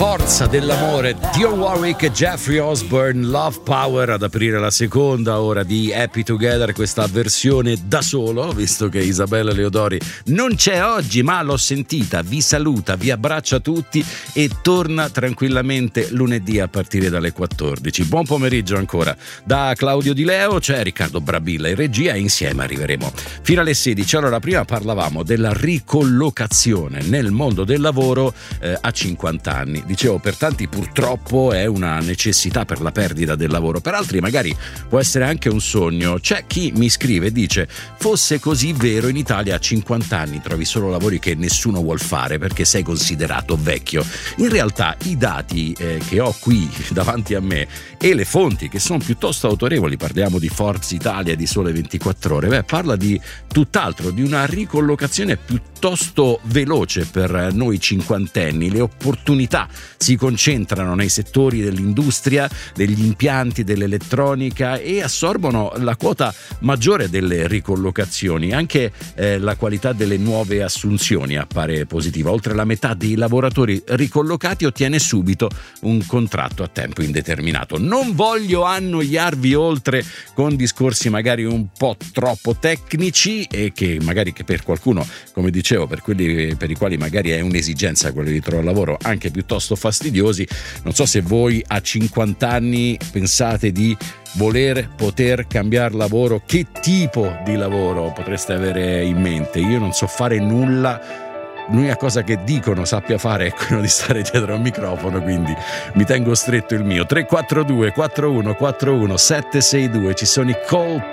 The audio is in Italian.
forza dell'amore, Dionne Warwick e Jeffrey Osborne, Love Power, ad aprire la seconda ora di Happy Together, questa versione da solo, visto che Isabella Leodori non c'è oggi, ma l'ho sentita, vi saluta, vi abbraccia tutti e torna tranquillamente lunedì a partire dalle 14. Buon pomeriggio ancora da Claudio Di Leo, c'è Riccardo Brabilla in regia e insieme arriveremo fino alle 16. Allora, prima parlavamo della ricollocazione nel mondo del lavoro a 50 anni. Dicevo, per tanti purtroppo è una necessità per la perdita del lavoro, per altri magari può essere anche un sogno. C'è chi mi scrive e dice: fosse così vero, in Italia a 50 anni trovi solo lavori che nessuno vuol fare perché sei considerato vecchio. In realtà i dati che ho qui davanti a me e le fonti che sono piuttosto autorevoli, parliamo di Forza Italia, di Sole 24 Ore, parla di tutt'altro, di una ricollocazione piuttosto veloce per noi cinquantenni. Le opportunità si concentrano nei settori dell'industria, degli impianti, dell'elettronica e assorbono la quota maggiore delle ricollocazioni. Anche la qualità delle nuove assunzioni appare positiva. Oltre la metà dei lavoratori ricollocati ottiene subito un contratto a tempo indeterminato. Non voglio annoiarvi oltre con discorsi magari un po' troppo tecnici e che magari che per qualcuno, come dicevo, per quelli per i quali magari è un'esigenza quello di trovare lavoro, anche piuttosto fastidiosi. Non so se voi a 50 anni pensate di poter cambiare lavoro, che tipo di lavoro potreste avere in mente. Io non so fare nulla. L'unica cosa che dicono sappia fare è quello di stare dietro a un microfono, quindi mi tengo stretto il mio. 342 4141 762. Ci sono i Coldplay.